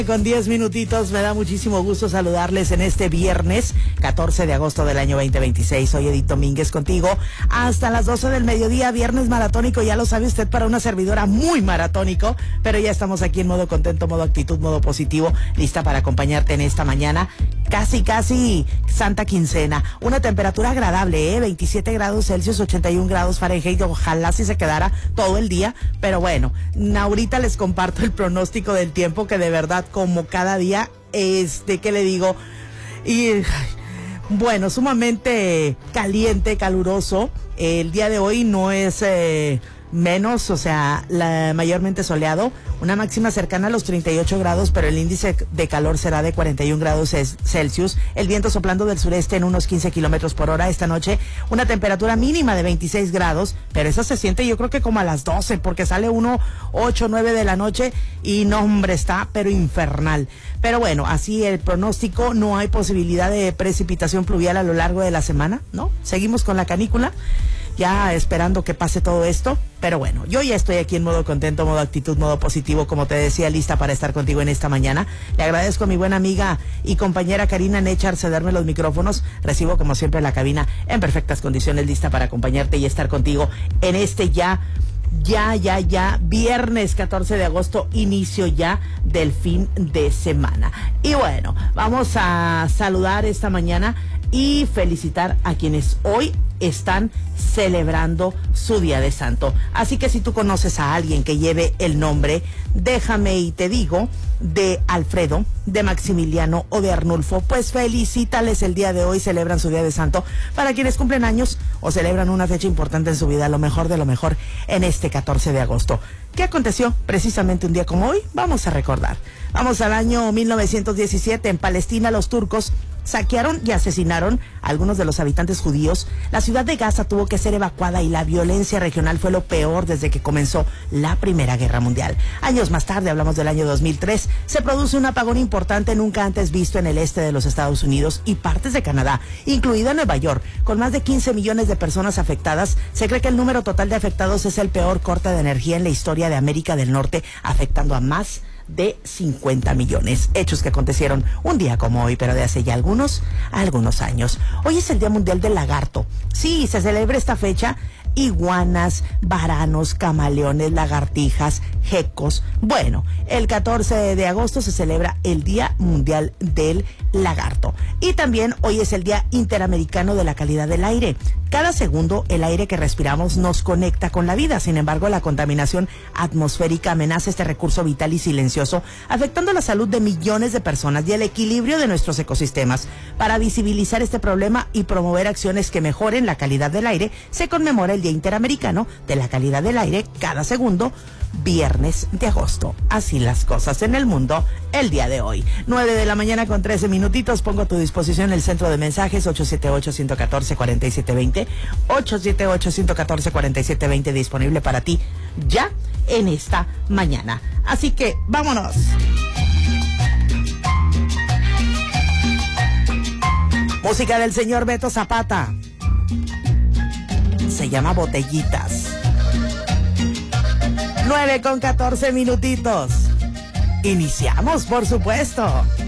Con 10 minutitos, me da muchísimo gusto saludarles en este viernes 14 de agosto del año 2026. Soy Edith Domínguez contigo hasta las 12 del mediodía, viernes maratónico, ya lo sabe usted, para una servidora muy maratónico, pero ya estamos aquí en modo contento, modo actitud, modo positivo, lista para acompañarte en esta mañana. Casi Santa Quincena. Una temperatura agradable, 27 grados Celsius, 81 grados Fahrenheit. Ojalá si se quedara todo el día. Pero bueno, ahorita les comparto el pronóstico del tiempo, que de verdad, como cada día, ¿qué le digo? Y bueno, sumamente caliente, caluroso. El día de hoy no es menos, o sea, mayormente soleado, una máxima cercana a los 38 grados, pero el índice de calor será de 41 grados Celsius, el viento soplando del sureste en unos 15 kilómetros por hora. Esta noche una temperatura mínima de 26 grados, pero esa se siente yo creo que como a las 12, porque sale 8, 9 de la noche y no, hombre, está pero infernal. Pero bueno, así el pronóstico, no hay posibilidad de precipitación pluvial a lo largo de la semana, ¿no? Seguimos con la canícula, ya esperando que pase todo esto, pero bueno, yo ya estoy aquí en modo contento, modo actitud, modo positivo, como te decía, lista para estar contigo en esta mañana. Le agradezco a mi buena amiga y compañera Karina Nechar cederme los micrófonos. Recibo como siempre la cabina en perfectas condiciones, lista para acompañarte y estar contigo en este ya viernes 14 de agosto, inicio ya del fin de semana. Y bueno, vamos a saludar esta mañana y felicitar a quienes hoy están celebrando su Día de Santo. Así que si tú conoces a alguien que lleve el nombre, déjame y te digo, de Alfredo, de Maximiliano o de Arnulfo, pues felicítales el día de hoy, celebran su Día de Santo. Para quienes cumplen años o celebran una fecha importante en su vida, lo mejor de lo mejor en este 14 de agosto. ¿Qué aconteció precisamente un día como hoy? Vamos a recordar. Vamos al año 1917. En Palestina, los turcos saquearon y asesinaron a algunos de los habitantes judíos. La ciudad de Gaza tuvo que ser evacuada y la violencia regional fue lo peor desde que comenzó la Primera Guerra Mundial. Años más tarde, hablamos del año 2003, se produce un apagón importante nunca antes visto en el este de los Estados Unidos y partes de Canadá, incluida Nueva York, con más de 15 millones de personas afectadas. Se cree que el número total de afectados es el peor corte de energía en la historia de América del Norte, afectando a más de 50 millones. Hechos que acontecieron un día como hoy, pero de hace ya algunos años. Hoy es el Día Mundial del Lagarto. Sí, se celebra esta fecha. Iguanas, varanos, camaleones, lagartijas, gecos. Bueno, el 14 de agosto se celebra el Día Mundial del Lagarto. Y también hoy es el Día Interamericano de la Calidad del Aire. Cada segundo el aire que respiramos nos conecta con la vida. Sin embargo, la contaminación atmosférica amenaza este recurso vital y silencioso, afectando la salud de millones de personas y el equilibrio de nuestros ecosistemas. Para visibilizar este problema y promover acciones que mejoren la calidad del aire, se conmemora el Día Interamericano de la Calidad del Aire cada segundo viernes de agosto. Así las cosas en el mundo el día de hoy. 9 de la mañana con 13 minutitos. Pongo a tu disposición el centro de mensajes 878-114-4720. 878-114-4720 disponible para ti ya en esta mañana. Así que vámonos. Música del señor Beto Zapata. Se llama Botellitas. 9 con 14 minutitos. Iniciamos, por supuesto.